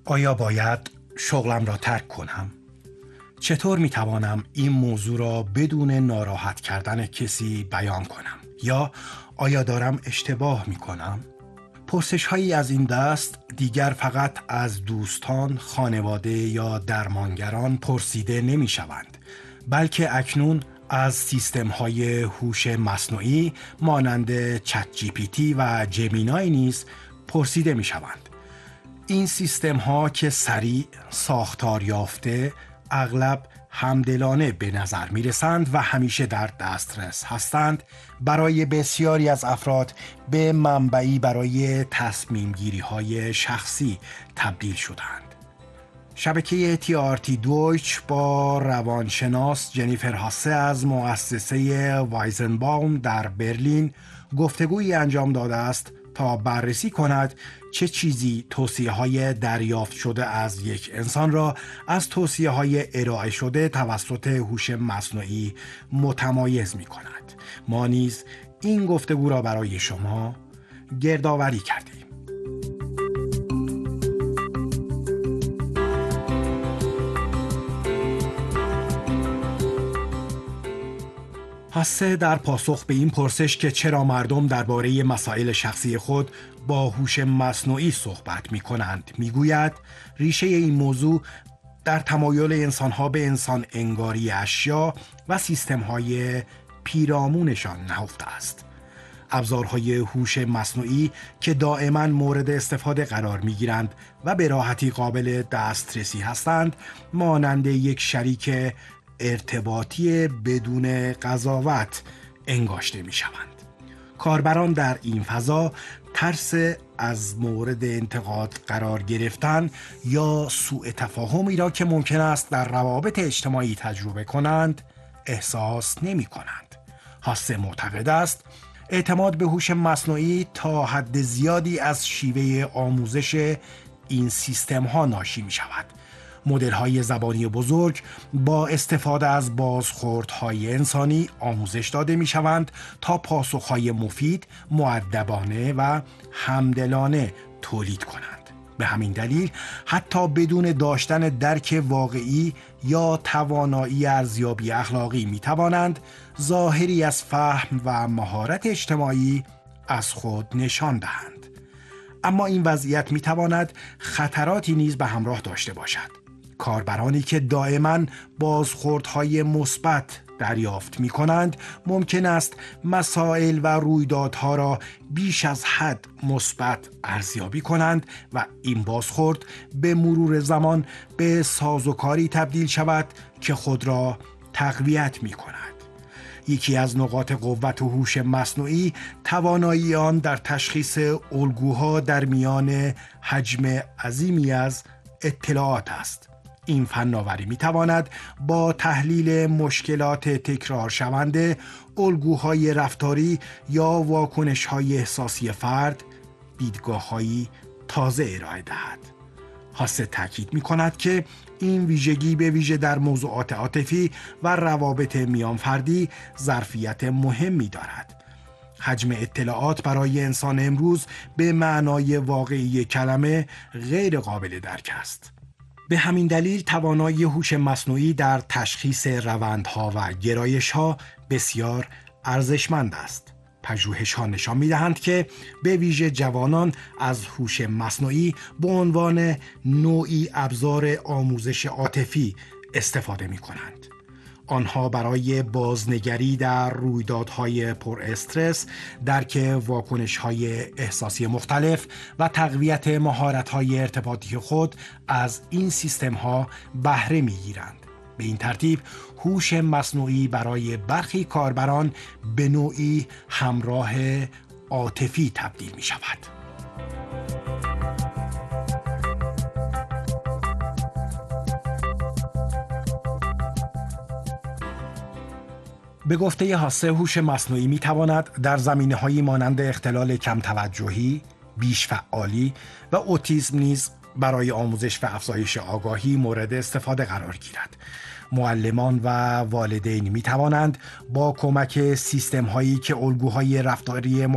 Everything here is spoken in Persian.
آیا باید شغلم را ترک کنم؟ چطور می توانم این موضوع را بدون ناراحت کردن کسی بیان کنم؟ یا آیا دارم اشتباه می کنم؟ پرسش هایی از این دست دیگر فقط از دوستان، خانواده یا درمانگران پرسیده نمی شوند، بلکه اکنون از سیستم های هوش مصنوعی مانند چت جی پی تی و جمینای نیز پرسیده می شوند. این سیستم ها که سریع، ساختار یافته، اغلب همدلانه به نظر می رسند و همیشه در دسترس هستند، برای بسیاری از افراد به منبعی برای تصمیم گیری های شخصی تبدیل شدند. شبکه TRT دویچ با روانشناس جنیفر هاسه از مؤسسه وایزنباوم در برلین گفتگویی انجام داده است تا بررسی کند چه چیزی توصیه‌های دریافت شده از یک انسان را از توصیه‌های ارائه شده توسط هوش مصنوعی متمایز می‌کند. ما نیز این گفتگو را برای شما گردآوری کردیم. هاسه در پاسخ به این پرسش که چرا مردم درباره مسائل شخصی خود با هوش مصنوعی صحبت می کنند می گوید ریشه این موضوع در تمایل انسانها به انسان انگاری اشیا و سیستم‌های پیرامونشان نهفته است. ابزارهای هوش مصنوعی که دائما مورد استفاده قرار می گیرند و به راحتی قابل دسترسی هستند، مانند یک شریک ارتباطی بدون قضاوت انگاشته می شوند. کاربران در این فضا ترس از مورد انتقاد قرار گرفتن یا سوء تفاهمی را که ممکن است در روابط اجتماعی تجربه کنند احساس نمی کنند. هاسه معتقد است اعتماد به هوش مصنوعی تا حد زیادی از شیوه آموزش این سیستم ها ناشی می شود. مدل‌های زبانی بزرگ با استفاده از بازخوردهای انسانی آموزش داده می‌شوند تا پاسخهای مفید، مؤدبانه و همدلانه تولید کنند. به همین دلیل حتی بدون داشتن درک واقعی یا توانایی ارزیابی اخلاقی می‌توانند ظاهری از فهم و مهارت اجتماعی از خود نشان دهند. اما این وضعیت می‌تواند خطراتی نیز به همراه داشته باشد. کاربرانی که دائما بازخوردهای مثبت دریافت می کنند ممکن است مسائل و رویدادها را بیش از حد مثبت ارزیابی کنند و این بازخورد به مرور زمان به سازوکاری تبدیل شود که خود را تقویت می کند. یکی از نقاط قوت و هوش مصنوعی توانایی آن در تشخیص الگوها در میان حجم عظیمی از اطلاعات است. این فناوری می تواند با تحلیل مشکلات تکرار شونده، الگوهای رفتاری یا واکنش‌های احساسی فرد، دیدگاه‌هایی تازه ارائه دهد. هاسه تاکید می کند که این ویژگی به ویژه در موضوعات عاطفی و روابط میان فردی ظرفیت مهمی دارد. حجم اطلاعات برای انسان امروز به معنای واقعی کلمه غیر قابل درک است. به همین دلیل توانایی هوش مصنوعی در تشخیص روندها و گرایش‌ها بسیار ارزشمند است. پژوهش‌ها نشان می‌دهند که به ویژه جوانان از هوش مصنوعی به عنوان نوعی ابزار آموزش عاطفی استفاده می‌کنند. آنها برای بازنگری در رویدادهای پر استرس، درک واکنش‌های احساسی مختلف و تقویت مهارت‌های ارتباطی خود از این سیستم‌ها بهره می‌گیرند. به این ترتیب هوش مصنوعی برای برخی کاربران به نوعی همراه عاطفی تبدیل می‌شود. به گفته هاسه هوش مصنوعی می تواند در زمینه‌هایی مانند اختلال کم توجهی، بیش فعالی و اوتیسم نیز برای آموزش و افزایش آگاهی مورد استفاده قرار گیرد. معلمان و والدین می توانند با کمک سیستم‌هایی که الگوهای رفتاری